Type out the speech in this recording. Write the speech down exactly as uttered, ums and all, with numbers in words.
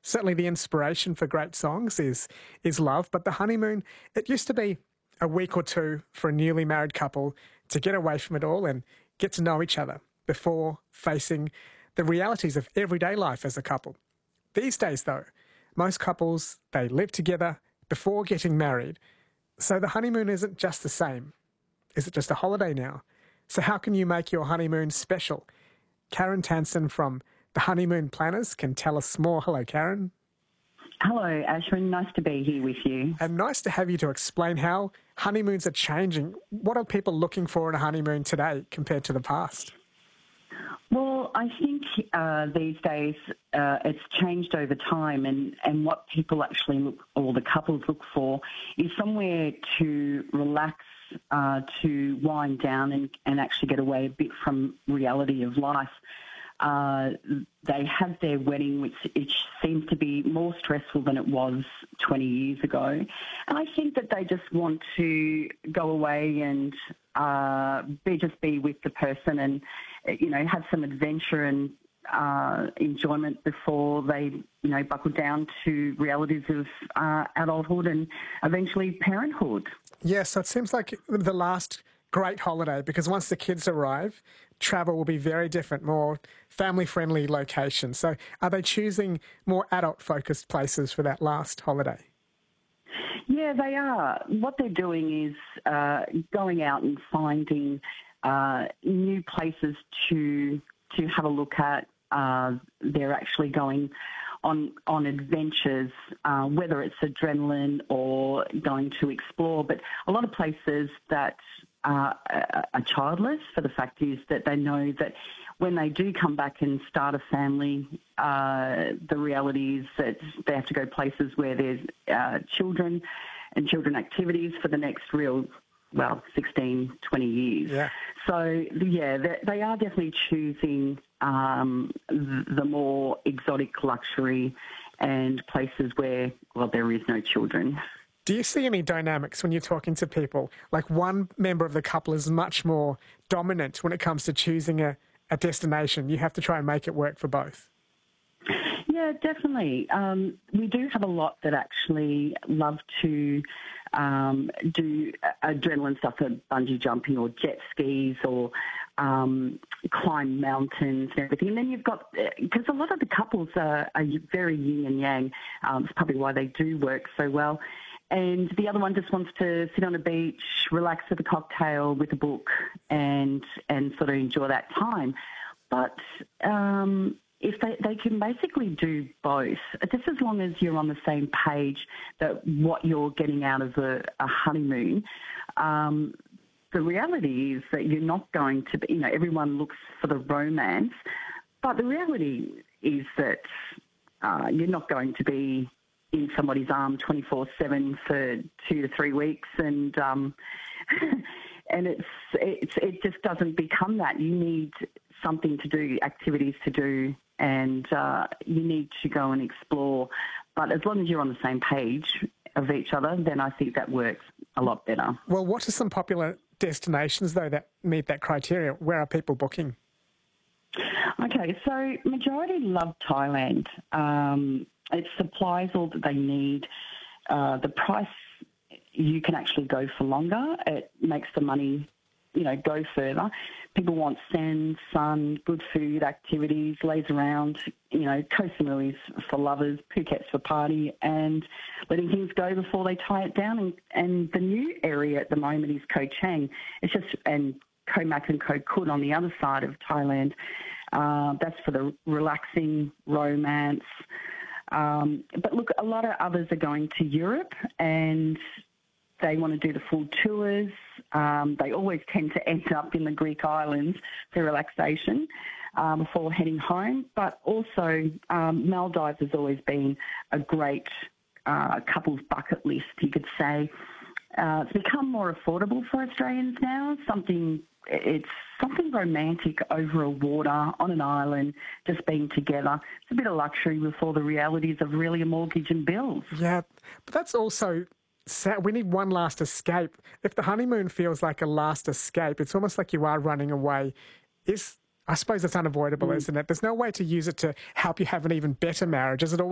certainly the inspiration for great songs is is love. But the honeymoon, it used to be a week or two for a newly married couple to get away from it all and get to know each other before facing the realities of everyday life as a couple. These days, though, most couples, they live together before getting married. So the honeymoon isn't just the same. Is it just a holiday now? So how can you make your honeymoon special? Karen Tansen from The Honeymoon Planners can tell us more. Hello, Karen. Hello, Ashwin. Nice to be here with you. And nice to have you to explain how honeymoons are changing. What are people looking for in a honeymoon today compared to the past? Well, I think uh, these days uh, it's changed over time, and, and what people actually look, or the couples look for, is somewhere to relax, uh, to wind down and, and actually get away a bit from reality of life. Uh, they have their wedding, which it seems to be more stressful than it was twenty years ago. And I think that they just want to go away and uh, be just be with the person and, you know, have some adventure and uh, enjoyment before they, you know, buckle down to realities of uh, adulthood and eventually parenthood. Yeah, so it seems like the last great holiday, because once the kids arrive, travel will be very different, more family-friendly locations. So are they choosing more adult-focused places for that last holiday? Yeah, they are. What they're doing is uh, going out and finding uh, new places to to have a look at. Uh, they're actually going on on adventures, uh, whether it's adrenaline or going to explore. But a lot of places that uh, are childless, for the fact is that they know that when they do come back and start a family, uh, the reality is that they have to go places where there's uh, children and children activities for the next real, well, sixteen, twenty years. Yeah. So, yeah, they, they are definitely choosing um, the more exotic luxury and places where, well, there is no children. Do you see any dynamics when you're talking to people? Like one member of the couple is much more dominant when it comes to choosing a, a destination. You have to try and make it work for both. Yeah, definitely. Um, we do have a lot that actually love to um, do adrenaline stuff, like bungee jumping or jet skis or um, climb mountains and everything. And then you've got, because a lot of the couples are, are very yin and yang. Um, it's probably why they do work so well. And the other one just wants to sit on a beach, relax with a cocktail, with a book, and and sort of enjoy that time. But um, if they, they can basically do both, just as long as you're on the same page that what you're getting out of a, a honeymoon. Um, the reality is that you're not going to be, you know, everyone looks for the romance, but the reality is that uh, you're not going to be in somebody's arm twenty-four seven for two to three weeks, and um, and it's, it's it just doesn't become that. You need something to do, activities to do, and uh, you need to go and explore. But as long as you're on the same page of each other, then I think that works a lot better. Well, what are some popular destinations, though, that meet that criteria? Where are people booking? Okay, so majority love Thailand. Um, it supplies all that they need. Uh, the price, you can actually go for longer. It makes the money, you know, go further. People want sand, sun, good food, activities, lays around, you know, Koh Samui's for lovers, Phuket's for party, and letting things go before they tie it down. And, and the new area at the moment is Koh Chang. It's just, and Koh Mak and Koh Kut on the other side of Thailand. Uh, that's for the relaxing romance. Um, but look, a lot of others are going to Europe and they want to do the full tours. Um, they always tend to end up in the Greek islands for relaxation uh, before heading home. But also, um, Maldives has always been a great uh, couple's bucket list, you could say. Uh, it's become more affordable for Australians now. Something it's something romantic over a water on an island, just being together. It's a bit of luxury before the realities of really a mortgage and bills. Yeah, but that's also sad. We need one last escape. If the honeymoon feels like a last escape, it's almost like you are running away. Is I suppose it's unavoidable, mm. isn't it? There's no way to use it to help you have an even better marriage. Is it all?